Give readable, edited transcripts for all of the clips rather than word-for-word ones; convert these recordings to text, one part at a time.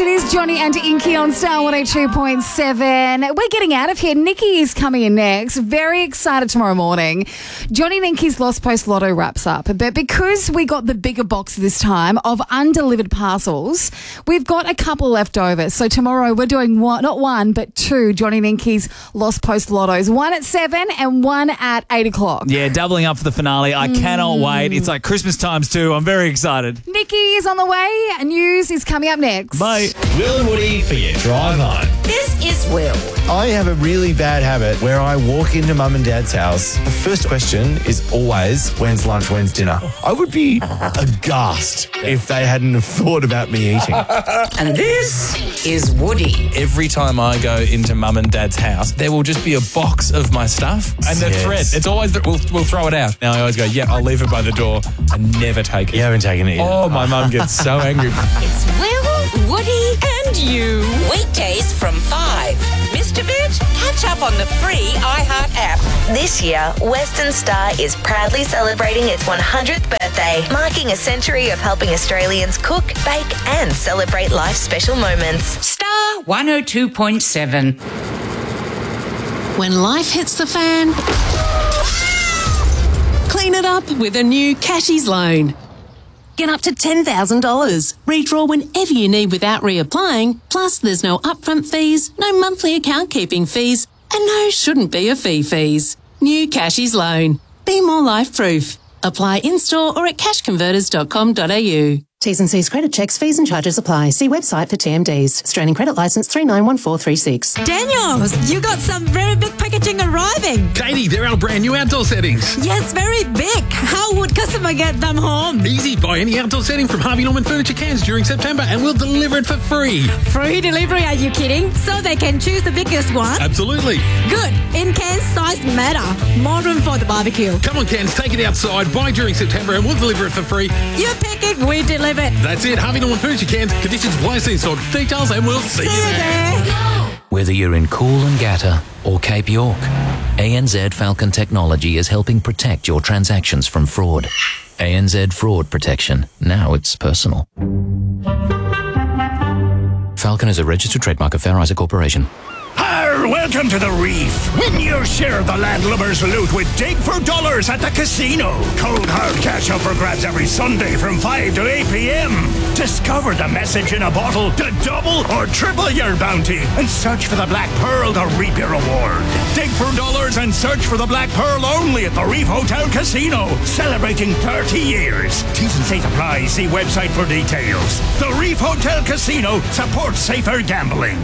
It is Johnny and Inky on Star 102.7. We're getting out of here. Nikki is coming in next. Very excited tomorrow morning. Johnny and Inky's Lost Post Lotto wraps up. But because we got the bigger box this time of undelivered parcels, we've got a couple left over. So tomorrow we're doing not one, but two Johnny and Inky's Lost Post Lottos. One at 7 and one at 8 o'clock. Yeah, doubling up for the finale. I cannot wait. It's like Christmas times too. I'm very excited. Nikki is on the way. News is coming up next. Bye. Will and Woody for your drive home. This is Will. I have a really bad habit where I walk into mum and dad's house. The first question is always, when's lunch, when's dinner? I would be aghast if they hadn't have thought about me eating. And this is Woody. Every time I go into mum and dad's house, there will just be a box of my stuff and the Yes. thread. It's always that we'll throw it out. Now I always go, I'll leave it by the door. I never take it. You haven't taken it yet. Oh, my mum gets so angry. It's Will, Woody, and you. Weekdays from 5. Missed a bit? Catch up on the free iHeart app. This year, Western Star is proudly celebrating its 100th birthday, marking a century of helping Australians cook, bake, and celebrate life's special moments. Star 102.7. When life hits the fan, clean it up with a new Cashies loan. Get up to $10,000. Redraw whenever you need without reapplying. Plus, there's no upfront fees, no monthly account keeping fees, and no shouldn't be a fees. New Cashies loan. Be more life-proof. Apply in-store or at cashconverters.com.au. T's and C's credit checks, fees and charges apply. See website for TMDs. Australian Credit Licence 391436. Daniel, you got some very big packaging arriving. Katie, they're our brand new outdoor settings. Yes, very big. How would customer get them home? Easy, buy any outdoor setting from Harvey Norman Furniture Cairns during September and we'll deliver it for free. Free delivery, are you kidding? So they can choose the biggest one? Absolutely. Good. In Cairns, size matter. More room for the barbecue. Come on, Cairns, take it outside, buy during September and we'll deliver it for free. You pick it, we deliver it. That's it, Harvey Norman Furniture Cairns. Conditions apply, see store details and we'll see you there. Whether you're in Coolangatta or Cape York, ANZ Falcon Technology is helping protect your transactions from fraud. ANZ Fraud Protection. Now it's personal. Falcon is a registered trademark of Fair Isaac Corporation. Welcome to the Reef. Win your share of the landlubbers loot with Dig for Dollars at the casino. Cold hard cash up for grabs every Sunday from 5 to 8 p.m. Discover the message in a bottle to double or triple your bounty and search for the Black Pearl to reap your reward. Dig for Dollars and search for the Black Pearl only at the Reef Hotel Casino. Celebrating 30 years. T's and C's apply. See website for details. The Reef Hotel Casino supports safer gambling.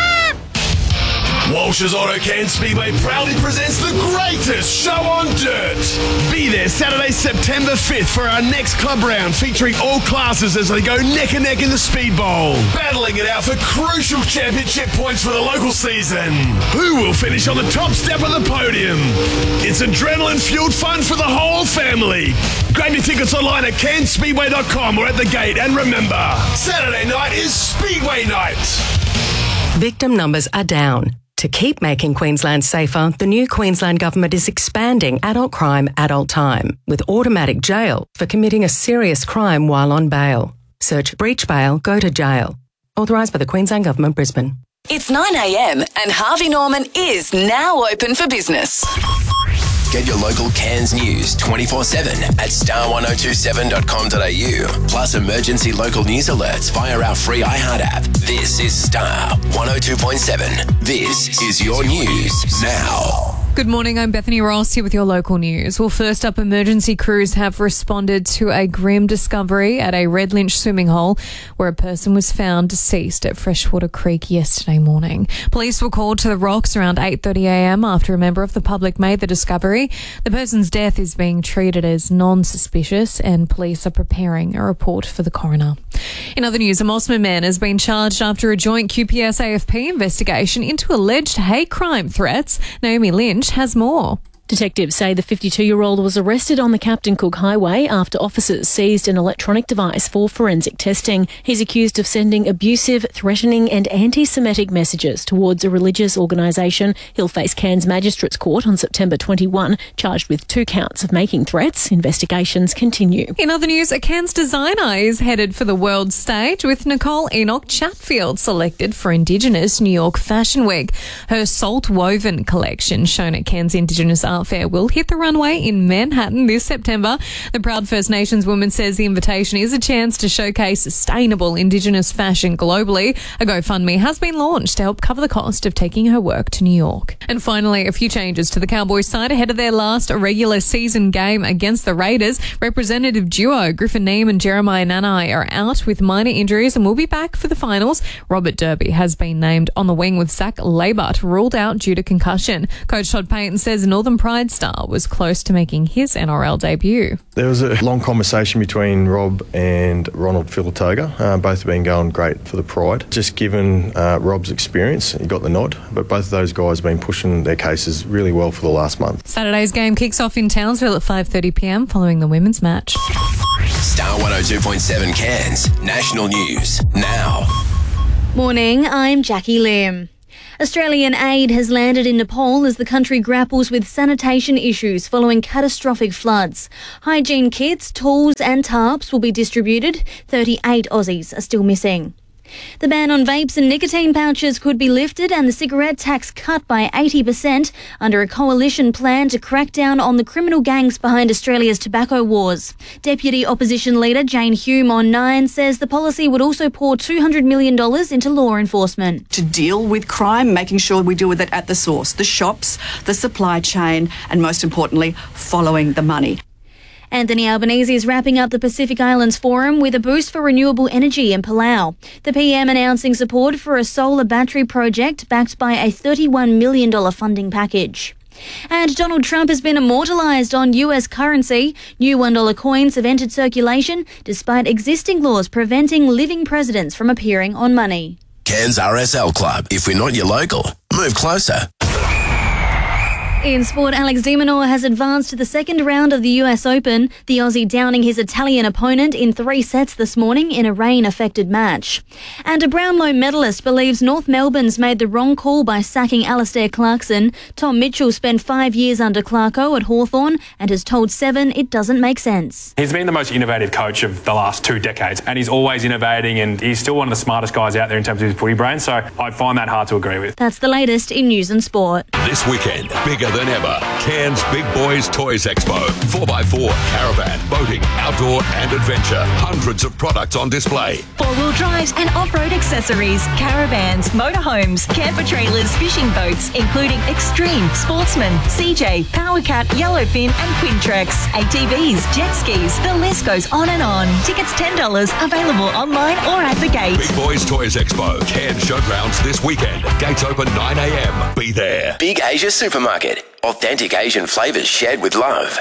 Walsh's Auto Cairns Speedway proudly presents the greatest show on dirt. Be there Saturday, September 5th for our next club round featuring all classes as they go neck and neck in the Speed Bowl. Battling it out for crucial championship points for the local season. Who will finish on the top step of the podium? It's adrenaline-fueled fun for the whole family. Grab your tickets online at cairnsspeedway.com or at the gate. And remember, Saturday night is Speedway night. Victim numbers are down. To keep making Queensland safer, the new Queensland Government is expanding adult crime, adult time, with automatic jail for committing a serious crime while on bail. Search breach bail, go to jail. Authorised by the Queensland Government, Brisbane. It's 9 a.m. and Harvey Norman is now open for business. Get your local Cairns news 24/7 at star1027.com.au. Plus emergency local news alerts via our free iHeart app. This is Star 102.7. This is your news now. Good morning, I'm Bethany Ross here with your local news. Well, first up, emergency crews have responded to a grim discovery at a Red Lynch swimming hole where a person was found deceased at Freshwater Creek yesterday morning. Police were called to the rocks around 8:30am after a member of the public made the discovery. The person's death is being treated as non-suspicious and police are preparing a report for the coroner. In other news, a Mosman man has been charged after a joint QPS-AFP investigation into alleged hate crime threats. Naomi Lynch has more. Detectives say the 52-year-old was arrested on the Captain Cook Highway after officers seized an electronic device for forensic testing. He's accused of sending abusive, threatening and anti-Semitic messages towards a religious organisation. He'll face Cairns Magistrates Court on September 21, charged with 2 counts of making threats. Investigations continue. In other news, a Cairns designer is headed for the world stage with Nicole Enoch Chatfield selected for Indigenous New York Fashion Week. Her Salt Woven collection, shown at Cairns Indigenous Art Fair, will hit the runway in Manhattan this September. The proud First Nations woman says the invitation is a chance to showcase sustainable Indigenous fashion globally. A GoFundMe has been launched to help cover the cost of taking her work to New York. And finally, a few changes to the Cowboys side ahead of their last regular season game against the Raiders. Representative duo Griffin Neame and Jeremiah Nanai are out with minor injuries and will be back for the finals. Robert Derby has been named on the wing with Zach Labart ruled out due to concussion. Coach Todd Payton says Northern Pride star was close to making his NRL debut. There was a long conversation between Rob and Ronald Filatoga. Both have been going great for the Pride. Just given Rob's experience, he got the nod, but both of those guys have been pushing their cases really well for the last month. Saturday's game kicks off in Townsville at 5:30pm following the women's match. Star 102.7 Cairns, national news now. Morning, I'm Jackie Lim. Australian aid has landed in Nepal as the country grapples with sanitation issues following catastrophic floods. Hygiene kits, tools and tarps will be distributed. 38 Aussies are still missing. The ban on vapes and nicotine pouches could be lifted and the cigarette tax cut by 80% under a coalition plan to crack down on the criminal gangs behind Australia's tobacco wars. Deputy Opposition Leader Jane Hume on 9 says the policy would also pour $200 million into law enforcement. To deal with crime, making sure we deal with it at the source, the shops, the supply chain, and most importantly, following the money. Anthony Albanese is wrapping up the Pacific Islands Forum with a boost for renewable energy in Palau. The PM announcing support for a solar battery project backed by a $31 million funding package. And Donald Trump has been immortalised on US currency. New $1 coins have entered circulation despite existing laws preventing living presidents from appearing on money. Cairns RSL Club. If we're not your local, move closer. In sport, Alex de Minaur has advanced to the second round of the US Open, the Aussie downing his Italian opponent in 3 sets this morning in a rain-affected match. And a Brownlow medalist believes North Melbourne's made the wrong call by sacking Alistair Clarkson. Tom Mitchell spent 5 years under Clarko at Hawthorn and has told Seven it doesn't make sense. He's been the most innovative coach of the last 2 decades, and he's always innovating, and he's still one of the smartest guys out there in terms of his footy brain, so I find that hard to agree with. That's the latest in news and sport. This weekend, bigger than ever, Cairns Big Boys Toys Expo. 4x4, caravan, boating, outdoor and adventure. Hundreds of products on display. 4-wheel drives and off-road accessories, caravans, motorhomes, camper trailers, fishing boats, including Extreme, Sportsman, CJ, Powercat, Yellowfin and Quintrex, ATVs, jet skis, the list goes on and on. Tickets $10, available online or at the gate. Big Boys Toys Expo, Cairns Showgrounds this weekend. Gates open 9 a.m. Be there. Big Asia Supermarket. Authentic Asian flavours shared with love.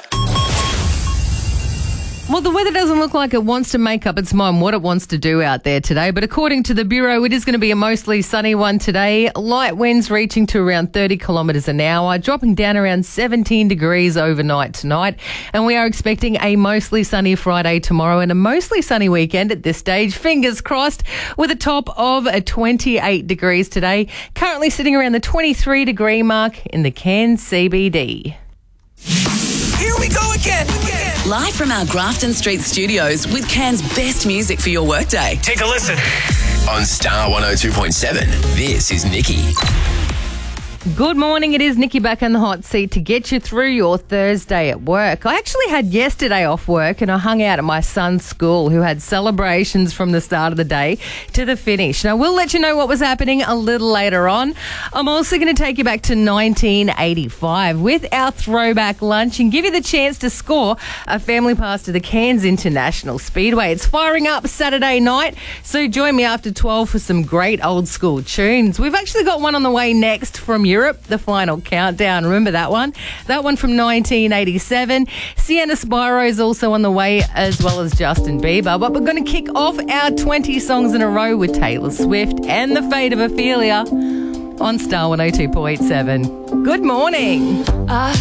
Well, the weather doesn't look like it wants to make up its mind what it wants to do out there today, but according to the Bureau, it is going to be a mostly sunny one today. Light winds reaching to around 30 kilometres an hour, dropping down around 17 degrees overnight tonight. And we are expecting a mostly sunny Friday tomorrow and a mostly sunny weekend at this stage. Fingers crossed, with a top of 28 degrees today. Currently sitting around the 23 degree mark in the Cairns CBD. Here we go again. Live from our Grafton Street studios with Cairns' best music for your workday. Take a listen. On Star 102.7, this is Nikki. Good morning. It is Nikki back in the hot seat to get you through your Thursday at work. I actually had yesterday off work and I hung out at my son's school, who had celebrations from the start of the day to the finish. Now, we'll let you know what was happening a little later on. I'm also going to take you back to 1985 with our throwback lunch and give you the chance to score a family pass to the Cairns International Speedway. It's firing up Saturday night, so join me after 12 for some great old school tunes. We've actually got one on the way next from Europe, The Final Countdown. Remember that one? That one from 1987. Sienna Spyro is also on the way, as well as Justin Bieber. But we're going to kick off our 20 songs in a row with Taylor Swift and The Fate of Ophelia on Star 102.7. Good morning.